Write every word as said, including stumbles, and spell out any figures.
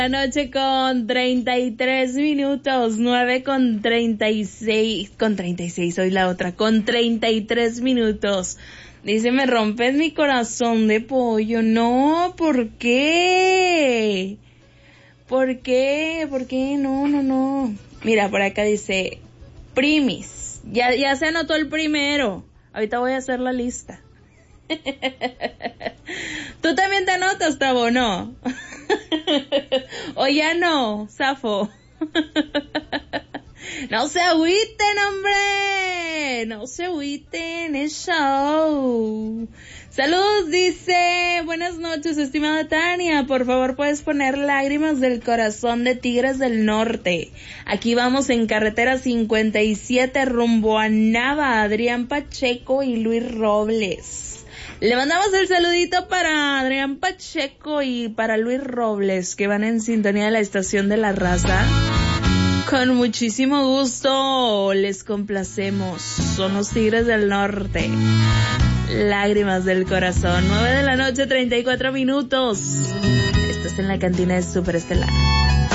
La noche con treinta y tres minutos, nueve con treinta y seis, con treinta y seis, soy la otra, con treinta y tres minutos. Dice, me rompes mi corazón de pollo. No, ¿por qué? ¿Por qué? ¿Por qué? No, no, no. Mira, por acá dice, primis, ya, ya se anotó el primero. Ahorita voy a hacer la lista. ¿Tú también te anotas, Tavo, no? O ya no, Safo. No se agüiten, hombre. No se agüiten, es show. Saludos, dice. Buenas noches, estimada Tania. Por favor, puedes poner Lágrimas del Corazón de Tigres del Norte. Aquí vamos en carretera cincuenta y siete rumbo a Nava, Adrián Pacheco y Luis Robles. Le mandamos el saludito para Adrián Pacheco y para Luis Robles, que van en sintonía de la estación de La Raza. Con muchísimo gusto les complacemos. Son los Tigres del Norte. Lágrimas del Corazón. nueve de la noche, treinta y cuatro minutos. Estás en la cantina de Superestelar.